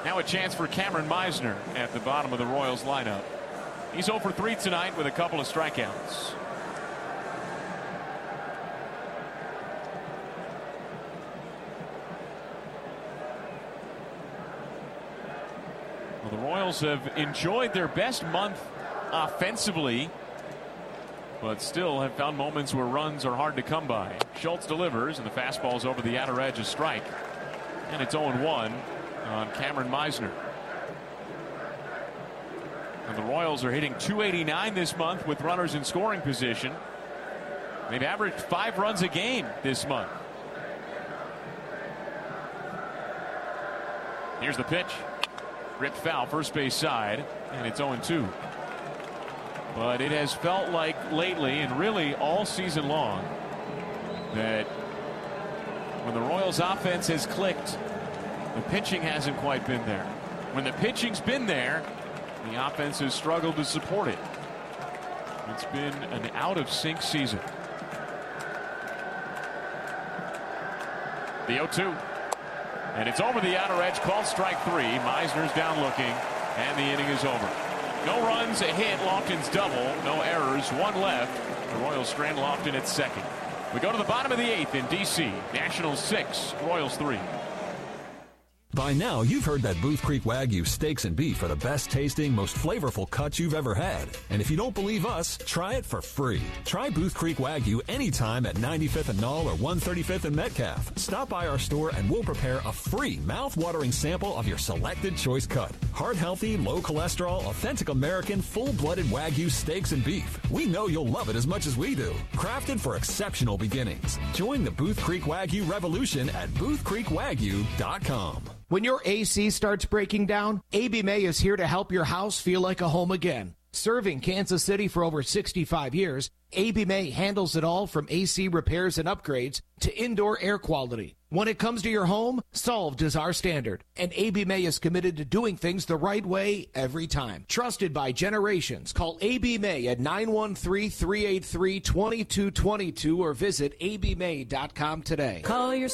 Now a chance for Cameron Meisner at the bottom of the Royals lineup. He's 0 for 3 tonight with a couple of strikeouts. Well, the Royals have enjoyed their best month offensively, but still have found moments where runs are hard to come by. Schultz delivers, and the fastball's over the outer edge, a strike. And it's 0-1 on Cameron Meisner. And the Royals are hitting .289 this month with runners in scoring position. They've averaged 5 runs a game this month. Here's the pitch. Ripped foul, first base side, and it's 0-2. But it has felt like lately, and really all season long, that when the Royals offense has clicked, the pitching hasn't quite been there. When the pitching's been there, the offense has struggled to support it. It's been an out-of-sync season. The 0-2. And it's over the outer edge, called strike 3. Meisner's down looking, and the inning is over. No runs, a hit, Lofton's double, no errors, 1 left. The Royals strand Lofton at second. We go to the bottom of the 8th in D.C. Nationals 6, Royals 3. By now, you've heard that Booth Creek Wagyu steaks and beef are the best tasting, most flavorful cuts you've ever had. And if you don't believe us, try it for free. Try Booth Creek Wagyu anytime at 95th and Knoll or 135th and Metcalf. Stop by our store and we'll prepare a free mouth-watering sample of your selected choice cut. Heart-healthy, low-cholesterol, authentic American, full-blooded Wagyu steaks and beef. We know you'll love it as much as we do. Crafted for exceptional beginnings. Join the Booth Creek Wagyu revolution at boothcreekwagyu.com. When your AC starts breaking down, AB May is here to help your house feel like a home again. Serving Kansas City for over 65 years, AB May handles it all from AC repairs and upgrades to indoor air quality. When it comes to your home, solved is our standard. And AB May is committed to doing things the right way every time. Trusted by generations. Call AB May at 913-383-2222 or visit abmay.com today. Call your